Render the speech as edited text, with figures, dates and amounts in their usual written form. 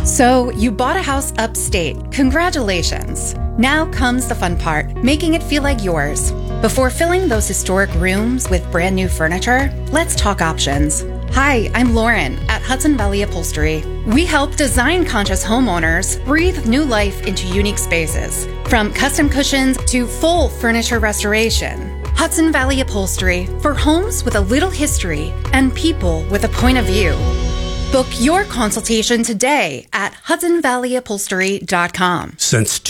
So, you bought a house upstate. Congratulations. Now comes the fun part, making it feel like yours. Before filling those historic rooms with brand new furniture, let's talk options. Hi, I'm Lauren at Hudson Valley Upholstery. We help design-conscious homeowners breathe new life into unique spaces, from custom cushions to full furniture restoration. Hudson Valley Upholstery, for homes with a little history and people with a point of view. Book your consultation today at HudsonValleyUpholstery.com. Since